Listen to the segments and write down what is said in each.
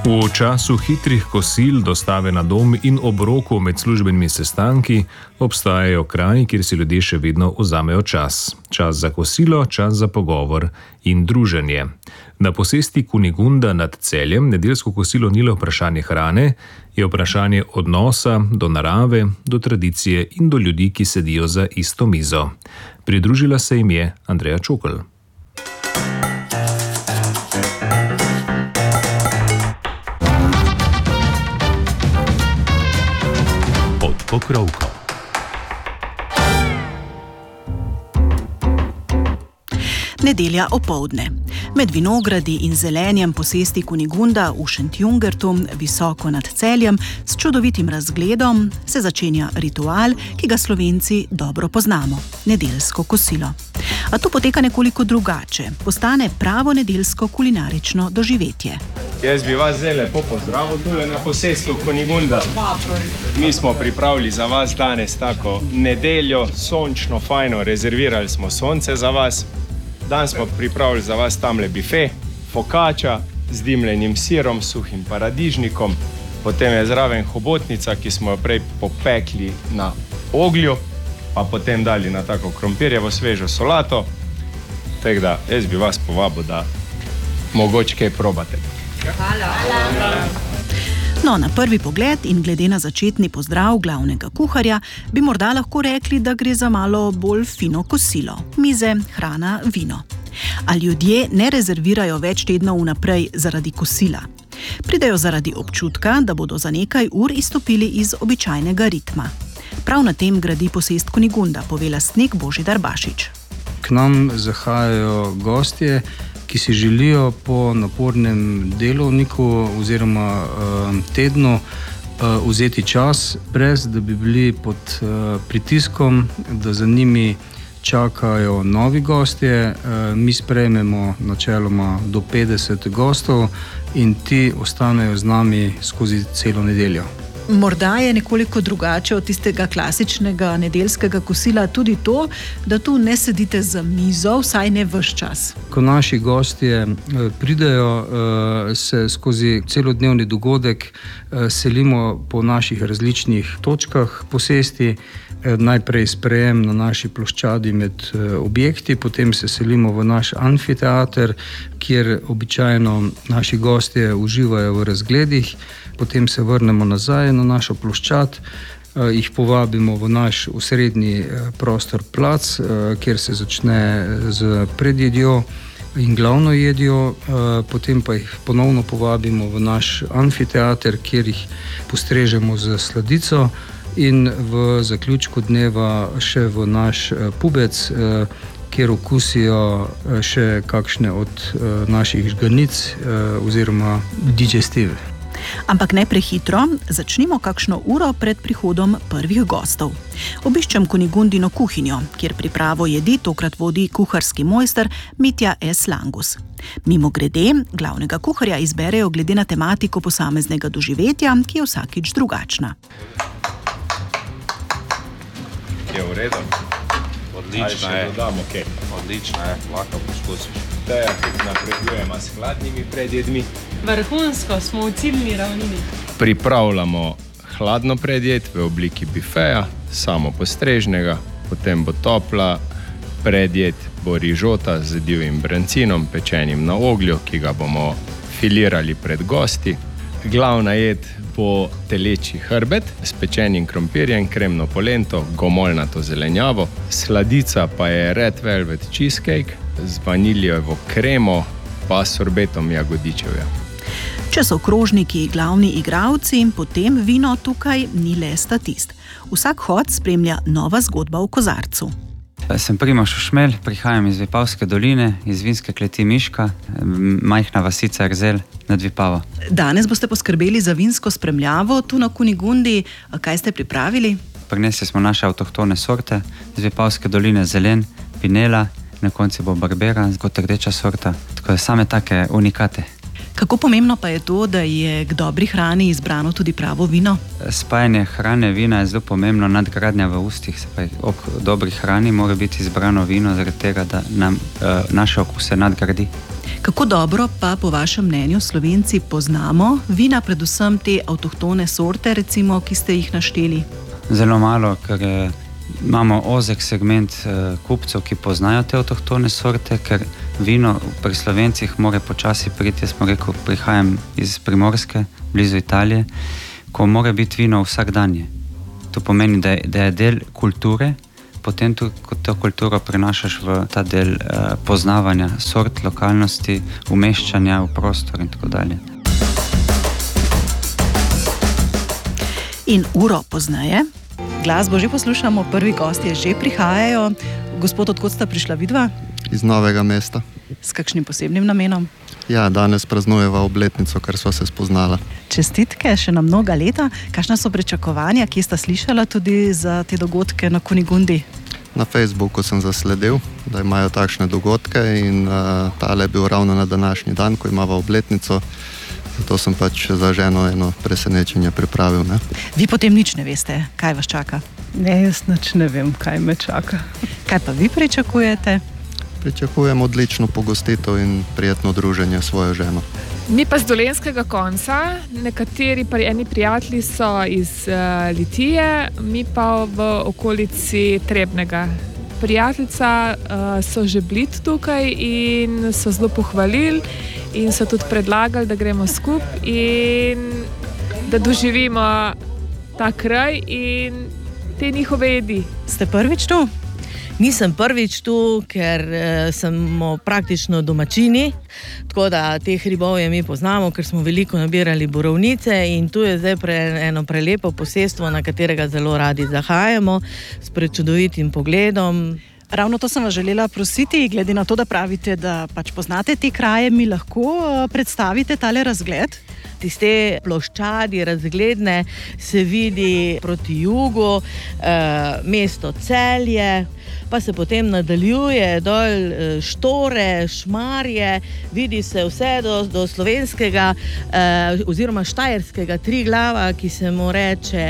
V času hitrih kosil, dostave na dom in obrokov med službenimi sestanki obstajajo kraji, kjer si ljudje še vedno vzamejo čas. Čas za kosilo, čas za pogovor in druženje. Na posesti Kunigunda nad Celjem nedeljsko kosilo ni le vprašanje hrane, je vprašanje odnosa do narave, do tradicije in do ljudi, ki sedijo za isto mizo. Pridružila se jim je Andreja Čokl. Pokrovko. Nedelja opoldne. Med vinogradi in zelenjem posesti Kunigunda v Šentjungertu, visoko nad Celjem, s čudovitim razgledom, se začenja ritual, ki ga Slovenci dobro poznamo – nedeljsko kosilo. A to poteka nekoliko drugače, postane pravo nedeljsko kulinarično doživetje. Jaz bi vas zdaj lepo pozdravil tule na posestu Kunigunda. Mi smo pripravili za vas danes tako nedeljo, sončno, fajno, rezervirali smo sonce za vas. Danes smo pripravili za vas tamle bife, fokača z dimljenim sirom, suhim paradižnikom, potem je zraven hobotnica, ki smo jo prej popekli na oglju, pa potem dali na tako krompirjevo svežo solato. Tako da jaz bi vas povabil, da mogoče kaj probate. Hvala. No, na prvi pogled in glede na začetni pozdrav glavnega kuharja bi morda lahko rekli, da gre za malo bolj fino kosilo. Mize, hrana, vino. A ljudje ne rezervirajo več tednov vnaprej zaradi kosila. Pridejo zaradi občutka, da bodo za nekaj ur izstopili iz običajnega ritma. Prav na tem gradi posest Kunigunda, pove lastnik Božidar Bašič. K nam zahajajo gostje, ki si želijo po napornem delovniku oziroma tednu vzeti čas, brez da bi bili pod pritiskom, da za njimi čakajo novi gostje. Mi sprejmemo načeloma do 50 gostov in ti ostanejo z nami skozi celo nedeljo. Morda je nekoliko drugače od tistega klasičnega nedeljskega kosila tudi to, da tu ne sedite za mizo, vsaj ne ves čas. Ko naši gostje pridejo, se skozi celodnevni dogodek selimo po naših različnih točkah posesti. Najprej sprejem na naši ploščadi med objekti, potem se selimo v naš amfiteater, kjer običajno naši gostje uživajo v razgledih, potem se vrnemo nazaj na našo ploščad, jih povabimo v naš osrednji prostor plac, kjer se začne z predjedjo in glavno jedjo, potem pa jih ponovno povabimo v naš amfiteater, kjer jih postrežemo z sladico, in v zaključku dneva še v naš pubec, kjer okusijo še kakšne od naših žganic oziroma digestive. Ampak ne prehitro, začnimo kakšno uro pred prihodom prvih gostov. Obiščem Kunigundino kuhinjo, kjer pripravo jedi tokrat vodi kuharski mojster Mitja S. Langus. Mimogrede, glavnega kuharja izberejo glede na tematiko posameznega doživetja, ki je vsakič drugačna. Je v redu? Odlično je. Dodamo, okay. Odlično je, lahko poskusiš. Teja tudi napredujemo s hladnimi predjedmi. Vrhunsko, smo v ciljni ravnini. Pripravljamo hladno predjed v obliki bifeja, samo postrežnega, potem bo topla predjed, bo rižota z divjim brancinom, pečenim na oglju, ki ga bomo filirali pred gosti. Glavna jed bo telečji hrbet s pečenim krompirjem, kremno polento, gomolnato zelenjavo. Sladica pa je red velvet cheesecake z vaniljevo kremo pa sorbetom jagodičevja. Če so krožniki glavni igralci, potem vino tukaj ni le statist. Vsak hod spremlja nova zgodba v kozarcu. Sem Primož Šušmelj, prihajam iz Vipavske doline, iz vinske kleti Miška, majhna vasica Erzelj nad Vipavo. Danes boste poskrbeli za vinsko spremljavo tu na Kunigundi. Kaj ste pripravili? Prinesli smo naše avtohtone sorte iz Vipavske doline, zelen, pinela, na konci bo barbera kot rdeča sorta, tako da same take unikate. Kako pomembno pa je to, da je k dobri hrani izbrano tudi pravo vino? Spajanje hrane, vina je zelo pomembno, nadgradnja v ustih. Se pravi, ob dobri hrani mora biti izbrano vino, zaradi tega, da nam naše okuse nadgradi. Kako dobro pa po vašem mnenju Slovenci poznamo vina, predvsem te avtohtone sorte, recimo, ki ste jih našteli? Zelo malo, ker imamo ozek segment kupcev, ki poznajo te avtohtone sorte, ker vino pri Slovencih mora počasi priti. Jaz sem rekel, prihajam iz Primorske, blizu Italije, ko mora biti vino vsakdanje. To pomeni, da je del kulture, potem tudi, ko to kulturo prenašaš v ta del poznavanja sort, lokalnosti, umeščanja v prostor in tako dalje. In uro pozneje, glasbo že poslušamo, prvi gostje že prihajajo. Gospod, odkot sta prišla vidva? Iz Novega mesta. S kakšnim posebnim namenom? Ja, danes praznujeva obletnico, ker sva se spoznala. Čestitke še na mnoga leta. Kakšna so pričakovanja, kje sta slišala tudi za te dogodke na Kunigundi? Na Facebooku sem zasledil, da imajo takšne dogodke in tale je bil ravno na današnji dan, ko imava obletnico. Zato sem pač za ženo eno presenečenje pripravil. Ne? Vi potem nič ne veste, kaj vas čaka? Ne, jaz nič ne vem, kaj me čaka. Kaj pa vi pričakujete? Pričakujem odlično pogostitev in prijetno druženje s svojo ženo. Mi pa z dolenjskega konca, nekateri eni prijatelji so iz Litije, mi pa v okolici Trebnega. Prijateljica so že bili tukaj in so zelo pohvalili in so tudi predlagali, da gremo skupaj in da doživimo ta kraj in te njihove jedi. Ste prvič tu? Nisem prvič tu, ker smo praktično domačini, tako da teh hribovje mi poznamo, ker smo veliko nabirali borovnice in tu je zdaj eno prelepo posestvo, na katerega zelo radi zahajamo, s prečudovitim pogledom. Ravno to sem vas želela prositi, glede na to, da pravite, da pač poznate te kraje, mi lahko predstavite tale razgled? Iz te ploščadi razgledne se vidi proti jugu mesto Celje, pa se potem nadaljuje dol Štore, Šmarje, vidi se vse do slovenskega oziroma štajerskega Triglava, ki se mu reče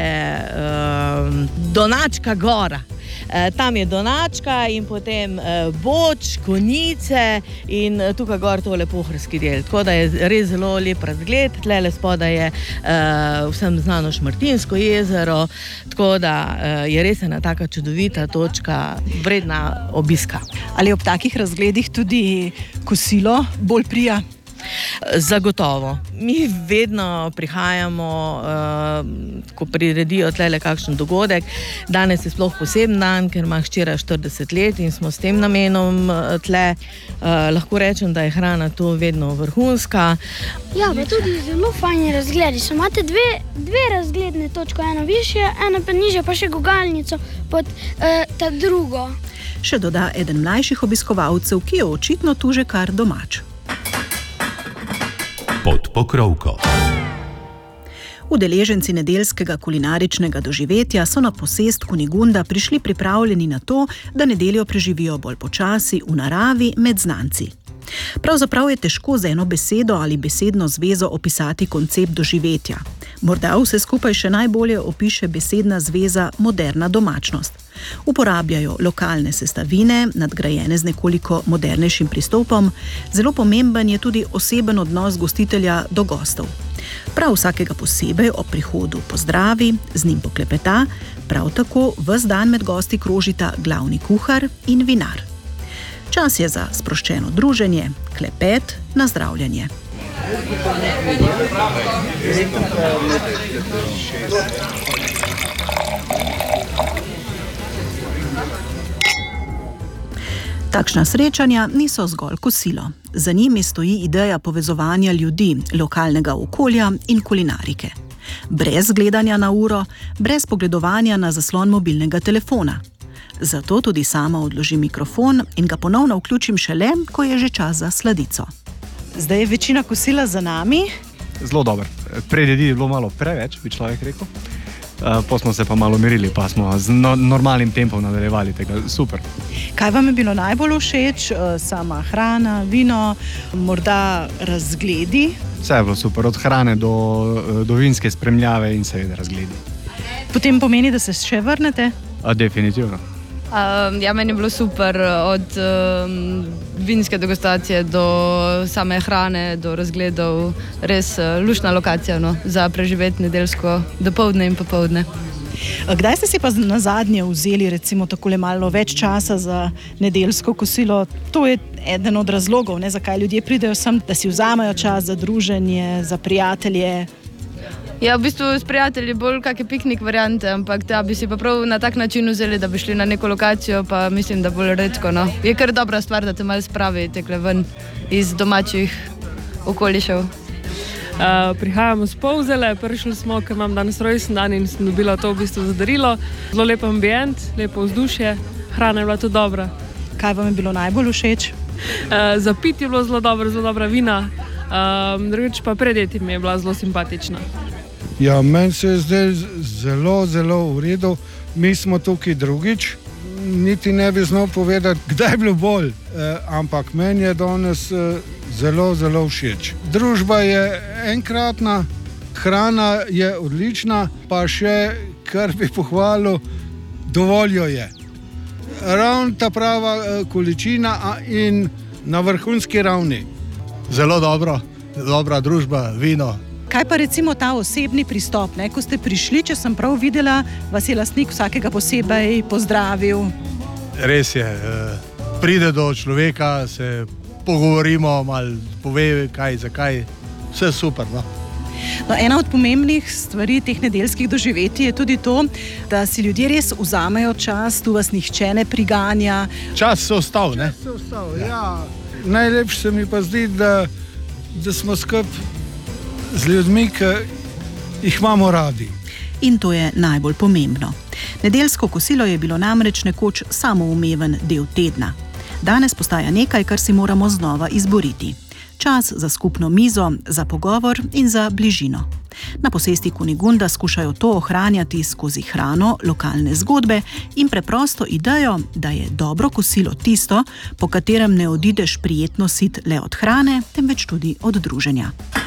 Donačka gora. Tam je Donačka in potem Boč, Konjice in tukaj gor tole pohorski del. Tako da je res zelo lep razgled. Tlele spodaj je vsem znano Šmartinsko jezero, tako da je res ena taka čudovita točka, vredna obiska. Ali ob takih razgledih tudi kosilo bolj prija? Zagotovo. Mi vedno prihajamo, ko priredijo tlele kakšen dogodek. Danes je sploh poseben dan, ker ima hčera 40 let in smo s tem namenom tle. Lahko rečem, da je hrana tu vedno vrhunska. Ja, pa tudi zelo fajni razgledi. Imate dve razgledne točke, eno višje, eno pa nižje, pa še gugalnico pod ta drugo. Še doda eden mlajših obiskovalcev, ki je očitno tu že kar domač. Pod pokrovko. Udeleženci nedeljskega kulinaričnega doživetja so na posest Kunigunda prišli pripravljeni na to, da nedeljo preživijo bolj počasi v naravi med znanci. Pravzaprav je težko z eno besedo ali besedno zvezo opisati koncept doživetja. Morda vse skupaj še najbolje opiše besedna zveza moderna domačnost. Uporabljajo lokalne sestavine, nadgrajene z nekoliko modernejšim pristopom. Zelo pomemben je tudi oseben odnos gostitelja do gostov. Prav vsakega posebej ob prihodu pozdravi, z njim poklepeta, prav tako ves dan med gosti krožita glavni kuhar in vinar. Čas je za sproščeno druženje, klepet, nazdravljanje. Takšna srečanja niso zgolj kosilo. Za njimi stoji ideja povezovanja ljudi, lokalnega okolja in kulinarike. Brez gledanja na uro, brez pogledovanja na zaslon mobilnega telefona. Zato tudi sama odložim mikrofon in ga ponovno vključim šele, ko je že čas za sladico. Zdaj je večina kosila za nami. Zelo dobro. Pred jedi je bilo malo preveč, bi človek rekel. Pa smo se pa malo mirili, pa smo z normalnim tempom nadaljevali tega. Super. Kaj vam je bilo najbolj všeč? Sama hrana, vino, morda razgledi? Vse je bilo super, od hrane do vinske spremljave in seveda razgledi. Potem pomeni, da se še vrnete? Definitivno. Ja, meni je bilo super, od vinske degustacije do same hrane, do razgledov. Res luštna lokacija, no, za preživeti nedeljsko dopoldne in popoldne. Kdaj ste si pa na zadnje vzeli recimo takole malo več časa za nedeljsko kosilo? To je eden od razlogov, ne, zakaj ljudje pridejo sem, da si vzamejo čas za druženje, za prijatelje. Ja, v bistvu s prijatelji bolj kakšne piknik variante, ampak da bi si pa prav na tak način vzeli, da bi šli na neko lokacijo, pa mislim, da bolj redko. No. Je kar dobra stvar, da te malo spravi tekle ven iz domačih okolišev. Prihajamo z Polzele, prišli smo, ker imam danes rojsten dan in sem dobila to v bistvu za darilo. Zelo lep ambient, lepo vzdušje, hrana je bila tudi dobra. Kaj vam je bilo najbolj všeč? Za piti je bilo zelo dobra vina, drugič pa predjeti mi je bila zelo simpatična. Ja, meni se je zdaj zelo v redu. Mi smo tukaj drugič, niti ne bi znal povedati, kdaj je bilo bolj, ampak meni je danes zelo všeč. Družba je enkratna, hrana je odlična, pa še, kar bi pohvalil, dovolj jo je. Ravno ta prava količina in na vrhunski ravni. Zelo dobra družba, vino. Kaj pa recimo ta osebni pristop, ne? Ko ste prišli, če sem prav videla, vas je lastnik vsakega posebej pozdravil. Res je, pride do človeka, se pogovorimo, malo pove kaj, zakaj, vse super, no. No, ena od pomembnih stvari teh nedeljskih doživetij je tudi to, da si ljudje res vzamejo čas, tu vas nihče ne priganja. Čas se ostal, ne? Čas se ostal, ja. Najlepše se mi pa zdi, da smo skupaj z ljudmi, ki jih imamo radi. In to je najbolj pomembno. Nedeljsko kosilo je bilo namreč nekoč samoumeven del tedna. Danes postaja nekaj, kar si moramo znova izboriti. Čas za skupno mizo, za pogovor in za bližino. Na posesti Kunigunda skušajo to ohranjati skozi hrano, lokalne zgodbe in preprosto idejo, da je dobro kosilo tisto, po katerem ne odideš prijetno sit le od hrane, temveč tudi od druženja.